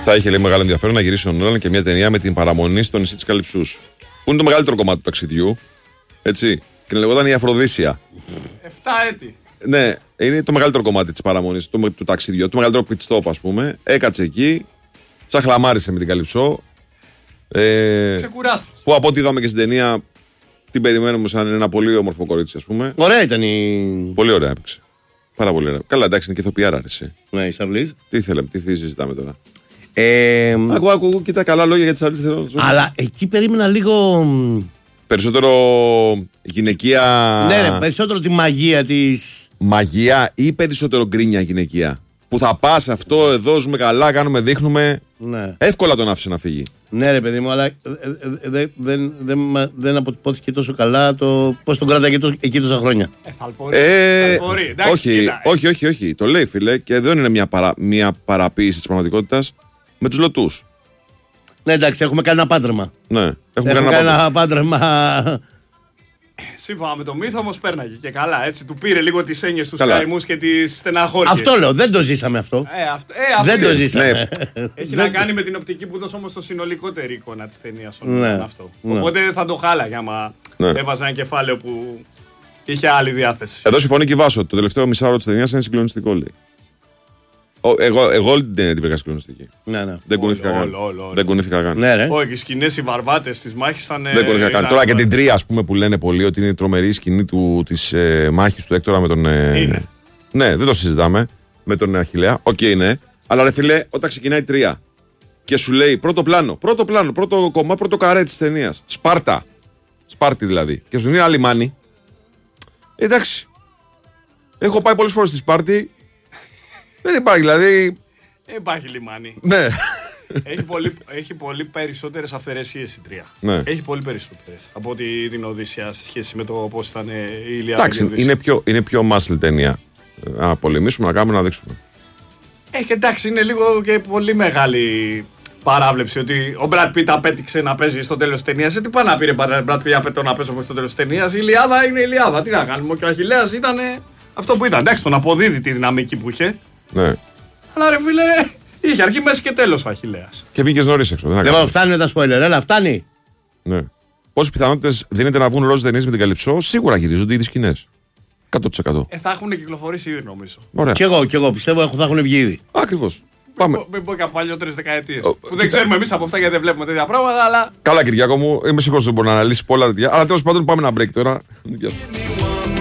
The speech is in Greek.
Θα είχε λέει μεγάλο ενδιαφέρον να γυρίσει ο Νόλαν και μια ταινία με την παραμονή στο νησί της Καλυψούς. Που είναι το μεγαλύτερο κομμάτι του ταξιδιού. Έτσι. Και λεγόταν η Αφροδίσια. 7 έτη. Ναι, είναι το μεγαλύτερο κομμάτι της παραμονής του ταξιδιού. Το μεγαλύτερο pit stop, ας πούμε. Έκατσε εκεί. Τσαχλαμάρισε με την Καλυψό. Ξεκουράστηκε. Που από ό,τι είδαμε και στην ταινία την περιμένουμε σαν ένα πολύ όμορφο κορίτσι, ας πούμε. Ωραία ήταν η. Πολύ ωραία έπαιξε. Πάρα πολύ ωραία. Καλά, εντάξει, είναι και ηθοποιάρα, αρέσει. Ναι, η Σαρλίζ. Τι συζητάμε τώρα. Ακούω, κοίτα καλά λόγια για τη Σαρλίζ. Αλλά εκεί περίμενα λίγο. Περισσότερο γυναικεία. Ναι, ρε, περισσότερο τη μαγεία της. Μαγεία ή περισσότερο γκρίνια γυναικεία. Που θα πας αυτό, εδώ ζούμε καλά, κάνουμε, δείχνουμε. Ναι. Εύκολα τον άφησε να φύγει. Ναι, ρε παιδί μου, αλλά δεν αποτυπώθηκε τόσο καλά το πώς τον κράταγε εκεί τόσα χρόνια. Θαλπορεί. Όχι. Το λέει, φίλε, και δεν είναι μια παραποίηση της πραγματικότητας με τους λωτούς. Ναι, εντάξει, έχουμε κάνει ένα πάντρεμα. Ναι, έχουμε κάνει ένα πάντρεμα. Σύμφωνα με το μύθο όμως πέρναγε και καλά, έτσι. Του πήρε λίγο τις έννοιες, τους καημούς και τις στεναχώριες. Αυτό λέω, δεν το ζήσαμε αυτό. Δεν το ζήσαμε. Έχει να κάνει με την οπτική που δώσε όμως το συνολικότερη εικόνα της ταινίας. Αυτό. Ναι. Οπότε θα το χάλαγε άμα έβαζε ένα κεφάλαιο που είχε άλλη διάθεση. Εδώ συμφωνεί και η Βάσο. Το τελευταίο μισάωρο της ταινίας είναι συγκλονιστικό, λέει. Εγώ όλη την ταινία την πήγα συγκλονιστική. Ναι. Δεν κουνήθηκα καν. Ναι, όχι, οι σκηνές, οι βαρβάτες της μάχης ήταν. Δεν κουνήθηκα καν. Τώρα και την 3, ας πούμε, που λένε πολλοί ότι είναι η τρομερή σκηνή της μάχης του Έκτορα με τον. Είναι. Ναι, δεν το συζητάμε. Με τον Αχιλλέα. Οκ, ναι. Αλλά ρε φίλε, όταν ξεκινάει η 3 και σου λέει πρώτο κομμάτι, πρώτο καρέ της ταινίας. Σπάρτη δηλαδή. Και σου δίνει ένα λιμάνι. Εντάξει. Έχω πάει πολλές φορές στη Σπάρτη. Δεν υπάρχει, δηλαδή. Δεν υπάρχει λιμάνι. Ναι. Έχει πολύ περισσότερες αυθαιρεσίες η 3. Ναι. Έχει πολύ περισσότερες από ότι την Οδύσσεια σε σχέση με το πώς ήταν η Ιλιάδα. Εντάξει, είναι πιο muscle ταινία. Να πολεμήσουμε, να κάνουμε, να δείξουμε. Και εντάξει, είναι λίγο και πολύ μεγάλη παράβλεψη ότι ο Μπραντ Πιτ απέτυξε να παίζει στο τέλος της ταινίας. Τι πάει να πει, Μπραντ Πιτ απέτω να παίζω στο τέλος της ταινίας. Η Ιλιάδα είναι η Ιλιάδα. Τι να κάνουμε, και ο Αχιλλέας ήταν αυτό που ήταν. Εντάξει, τον αποδίδει τη δυναμική που είχε. Ναι. Αλλά ρε φίλε, είχε αρχή, μέση και τέλος ο Αχιλλέας. Και βγήκες νωρίς έξω. Λοιπόν, φτάνει με τα spoiler, έλα, φτάνει. Ναι. Πόσες πιθανότητες δίνεται να βγουν ροζ ταινίες με την Καλυψό? Σίγουρα γυρίζονται ήδη σκηνές. 100%. Θα έχουν κυκλοφορήσει ήδη, νομίζω. Ωραία. Κι εγώ πιστεύω θα έχουν βγει ήδη. Ακριβώς. Πάμε. Μην πω και από παλιότερες δεκαετίες. Που δεν ξέρουμε εμείς από αυτά γιατί δεν βλέπουμε τέτοια πράγματα, αλλά. Καλά, Κυριάκο μου, είμαι σίγουρος ότι μπορεί να αναλύσει πολλά τέτοια. Αλλά τέλος πάντων πάμε ένα break τώρα.